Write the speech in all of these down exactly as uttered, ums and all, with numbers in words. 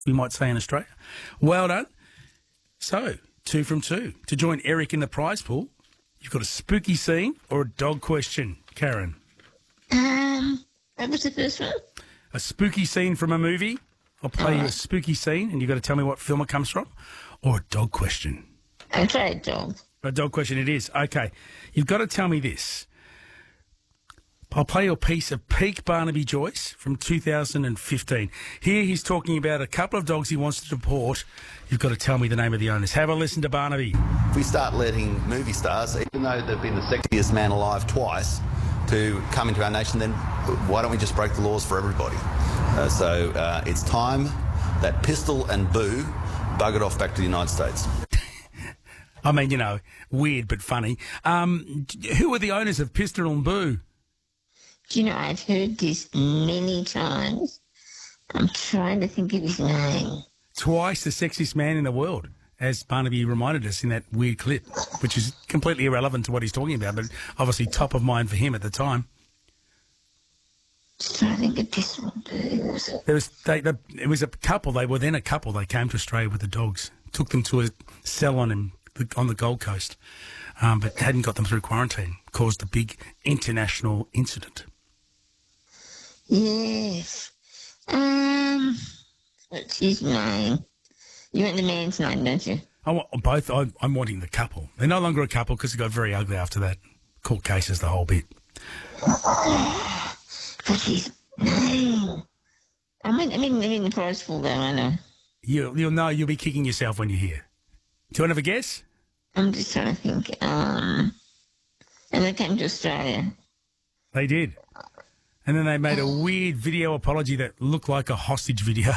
we might say in Australia. Well done. So, two from two. To join Eric in the prize pool, you've got a spooky scene or a dog question, Karen? Um, what was the first one? A spooky scene from a movie. I'll play you a spooky scene and you've got to tell me what film it comes from. Or a dog question. Okay, dog. A dog question it is. Okay. You've got to tell me this. I'll play you a piece of peak Barnaby Joyce from two thousand fifteen. Here he's talking about a couple of dogs he wants to deport. You've got to tell me the name of the owners. Have a listen to Barnaby. If we start letting movie stars, even though they've been the sexiest man alive twice, to come into our nation, then why don't we just break the laws for everybody? Uh, so uh, it's time that Pistol and Boo buggered off back to the United States. I mean, you know, weird but funny. Um, who are the owners of Pistol and Boo? Do you know, I've heard this many times. I'm trying to think of his name. Twice the sexiest man in the world, as Barnaby reminded us in that weird clip, which is completely irrelevant to what he's talking about, but obviously top of mind for him at the time. Just trying to think of this one. There was, they, they, it was a couple. They were then a couple. They came to Australia with the dogs, took them to a salon in, on the Gold Coast, um, but hadn't got them through quarantine, caused a big international incident. Yes. Um, what's his name? You want the man's name, don't you? I want both. I, I'm wanting the couple. They're no longer a couple because it got very ugly after that. Court cases, the whole bit. What's his name? I mean, I mean, I'm in the prize pool, though, I know. You, you'll know. You'll be kicking yourself when you hear. Do you want to have a guess? I'm just trying to think. Um, and they came to Australia. They did. And then they made a weird video apology that looked like a hostage video.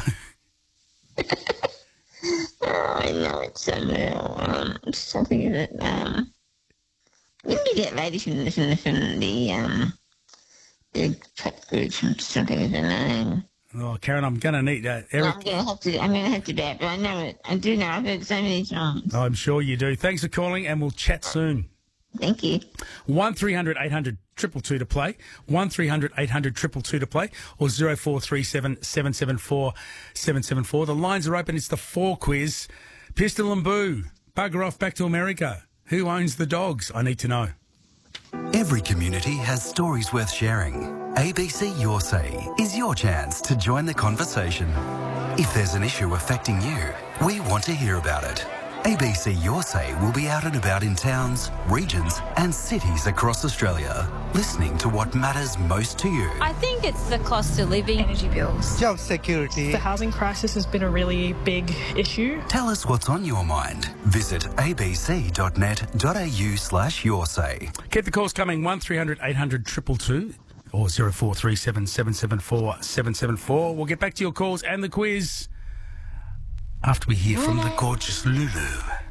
Oh, I know it somehow. Um, something that um, wouldn't be that lady from the from the, from the um, the pet group. I'm just trying to think of the name. Oh, Karen, I'm going to need uh, Eric. I'm going to have to. I'm going to have to do that, but I know it. I do know. I've heard it so many times. I'm sure you do. Thanks for calling, and we'll chat soon. Thank you. One three hundred eight hundred two two two to play. One three hundred eight hundred two two two to play, or zero four three seven seven seven four seven seven four. The lines are open. It's the four quiz. Pistol and Boo, bugger off back to America. Who owns the dogs? I need to know. Every community has stories worth sharing. A B C Your Say is your chance to join the conversation. If there's an issue affecting you, we want to hear about it. A B C Your Say will be out and about in towns, regions and cities across Australia, listening to what matters most to you. I think it's the cost of living, energy bills, job security. The housing crisis has been a really big issue. Tell us what's on your mind. Visit abc.net.au slash your say. Keep the calls coming. One three hundred eight hundred two two two or zero four three seven seven seven four seven seven four. We'll get back to your calls and the quiz after we hear from the gorgeous Lulu.